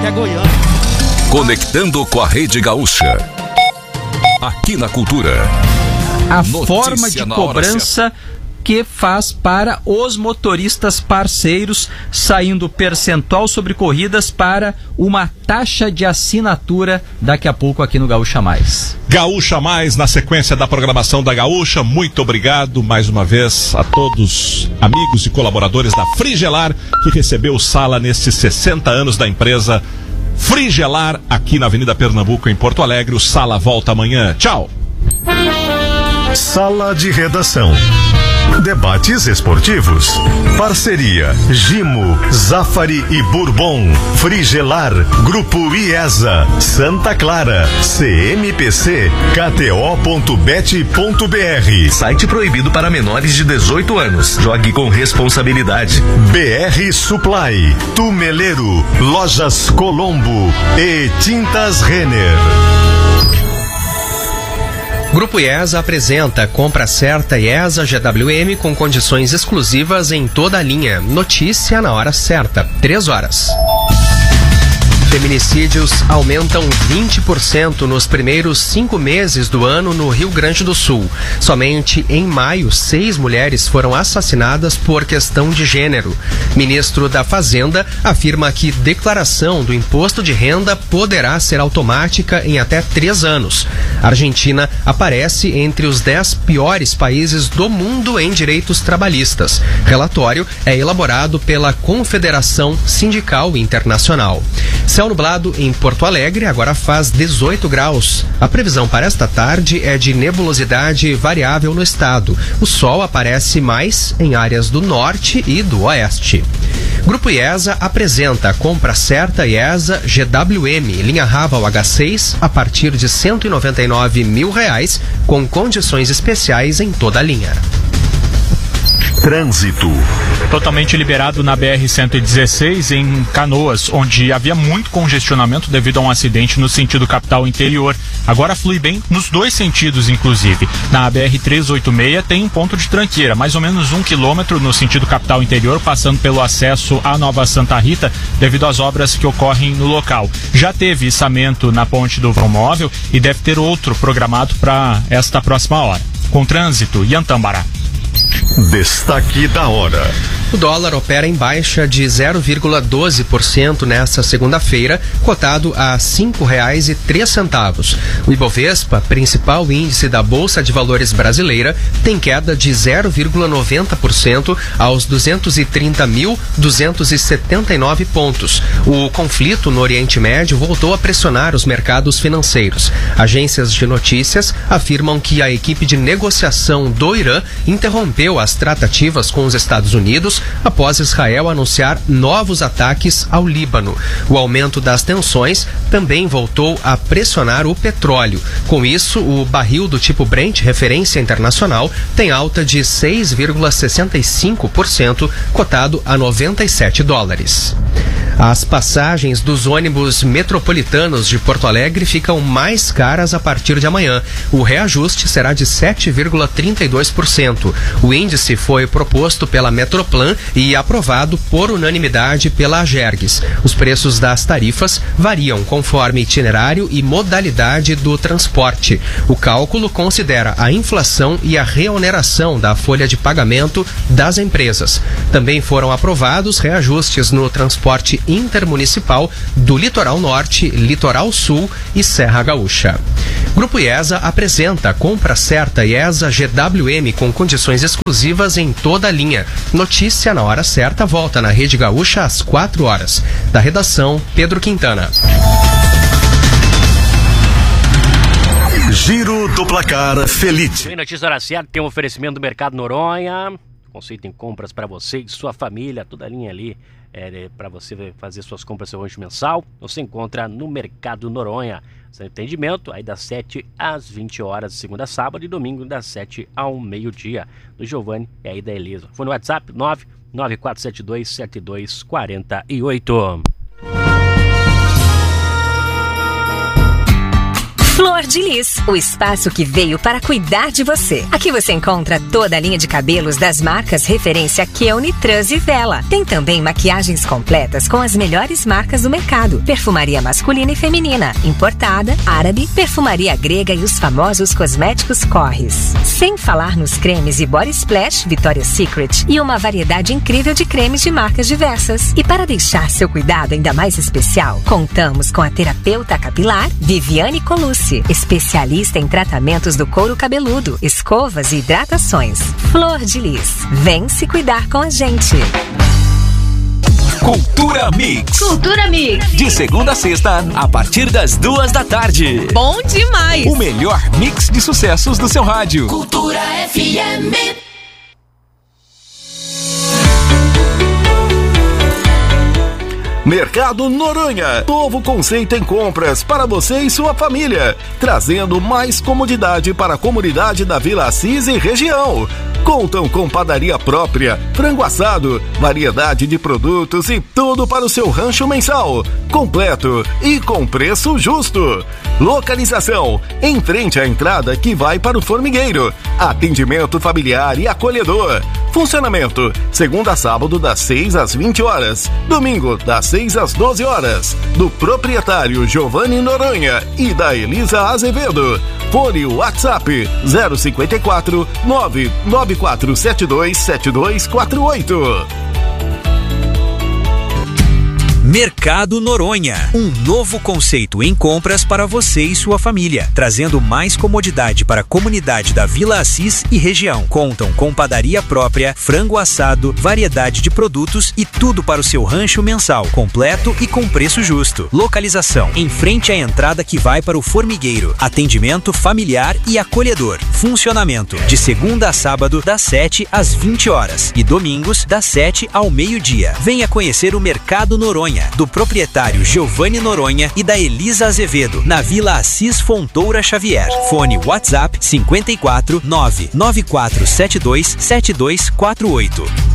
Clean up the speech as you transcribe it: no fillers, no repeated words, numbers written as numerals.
é Goiânia. Conectando com a Rede Gaúcha. Aqui na Cultura. A forma de cobrança que faz para os motoristas parceiros, saindo percentual sobre corridas para uma taxa de assinatura daqui a pouco aqui no Gaúcha Mais. Gaúcha Mais, na sequência da programação da Gaúcha. Muito obrigado mais uma vez a todos, amigos e colaboradores da Frigelar, que recebeu o Sala nesses 60 anos da empresa Frigelar, aqui na Avenida Pernambuco, em Porto Alegre. O Sala volta amanhã. Tchau. Sala de Redação. Debates esportivos. Parceria Gimo, Zafari e Bourbon. Frigelar, Grupo IESA, Santa Clara, CMPC, KTO.bet.br. Site proibido para menores de 18 anos. Jogue com responsabilidade. BR Supply, Tumeleiro, Lojas Colombo e Tintas Renner. Grupo IESA apresenta Compra Certa IESA GWM com condições exclusivas em toda a linha. Notícia na hora certa, 3 horas. Feminicídios aumentam 20% nos primeiros 5 meses do ano no Rio Grande do Sul. Somente em maio, 6 mulheres foram assassinadas por questão de gênero. Ministro da Fazenda afirma que declaração do imposto de renda poderá ser automática em até 3 anos. A Argentina aparece entre os 10 piores países do mundo em direitos trabalhistas. Relatório é elaborado pela Confederação Sindical Internacional. Céu nublado em Porto Alegre, agora faz 18 graus. A previsão para esta tarde é de nebulosidade variável no estado. O sol aparece mais em áreas do norte e do oeste. Grupo IESA apresenta Compra Certa IESA GWM, linha Raval H6, a partir de R$ 199 mil, com condições especiais em toda a linha. Trânsito. Totalmente liberado na BR-116 em Canoas, onde havia muito congestionamento devido a um acidente no sentido capital interior. Agora flui bem nos dois sentidos, inclusive. Na BR-386 tem um ponto de tranqueira, mais ou menos 1 quilômetro no sentido capital interior, passando pelo acesso à Nova Santa Rita, devido às obras que ocorrem no local. Já teve içamento na ponte do Vão Móvel e deve ter outro programado para esta próxima hora. Com trânsito, Iantambará. Destaque da hora. O dólar opera em baixa de 0,12% nesta segunda-feira, cotado a R$ 5,03. O Ibovespa, principal índice da Bolsa de Valores brasileira, tem queda de 0,90% aos 230.279 pontos. O conflito no Oriente Médio voltou a pressionar os mercados financeiros. Agências de notícias afirmam que a equipe de negociação do Irã interrompeu as tratativas com os Estados Unidos após Israel anunciar novos ataques ao Líbano. O aumento das tensões também voltou a pressionar o petróleo. Com isso, o barril do tipo Brent, referência internacional, tem alta de 6,65%, cotado a $97. As passagens dos ônibus metropolitanos de Porto Alegre ficam mais caras a partir de amanhã. O reajuste será de 7,32%. O índice foi proposto pela Metroplan e aprovado por unanimidade pela Agergues. Os preços das tarifas variam conforme itinerário e modalidade do transporte. O cálculo considera a inflação e a reoneração da folha de pagamento das empresas. Também foram aprovados reajustes no transporte intermunicipal do Litoral Norte, Litoral Sul e Serra Gaúcha. Grupo IESA apresenta Compra Certa IESA GWM com condições exclusivas em toda a linha. Notícia na hora certa volta na Rede Gaúcha às 4 horas. Da redação, Pedro Quintana. Giro do Placar Felite. Notícia hora certa tem um oferecimento do Mercado Noronha. Conceito em compras para você e sua família, toda a linha ali. Para você fazer suas compras seu rancho mensal, você encontra no Mercado Noronha. Sem atendimento, aí das 7 às 20 horas, de segunda a sábado, e domingo das 7 ao meio-dia. Do Giovanni e aí da Elisa. Foi no WhatsApp 994727248. Flor de Lis, o espaço que veio para cuidar de você. Aqui você encontra toda a linha de cabelos das marcas referência Kelny, Trans e Vela. Tem também maquiagens completas com as melhores marcas do mercado. Perfumaria masculina e feminina, importada, árabe, perfumaria grega e os famosos cosméticos Corres. Sem falar nos cremes e Body Splash, Victoria's Secret e uma variedade incrível de cremes de marcas diversas. E para deixar seu cuidado ainda mais especial, contamos com a terapeuta capilar Viviane Colucci, especialista em tratamentos do couro cabeludo, escovas e hidratações. Flor de Lis, vem se cuidar com a gente. Cultura Mix. Cultura Mix. De segunda a sexta, a partir das 2 da tarde. Bom demais. O melhor mix de sucessos do seu rádio. Cultura FM. Mercado Noronha, novo conceito em compras para você e sua família, trazendo mais comodidade para a comunidade da Vila Assis e região. Contam com padaria própria, frango assado, variedade de produtos e tudo para o seu rancho mensal, completo e com preço justo. Localização: em frente à entrada que vai para o formigueiro. Atendimento familiar e acolhedor. Funcionamento: segunda a sábado das 6 às 20 horas, domingo das 6 às 12 horas. Do proprietário Giovanni Noronha e da Elisa Azevedo. Fone WhatsApp 054 99472 7248. Mercado Noronha, um novo conceito em compras para você e sua família, trazendo mais comodidade para a comunidade da Vila Assis e região. Contam com padaria própria, frango assado, variedade de produtos e tudo para o seu rancho mensal, completo e com preço justo. Localização: em frente à entrada que vai para o formigueiro. Atendimento familiar e acolhedor. Funcionamento: de segunda a sábado das 7 às 20 horas e domingos das 7 ao meio-dia. Venha conhecer o Mercado Noronha, do proprietário Giovanni Noronha e da Elisa Azevedo, na Vila Assis Fontoura Xavier. Fone WhatsApp 54 99472 7248.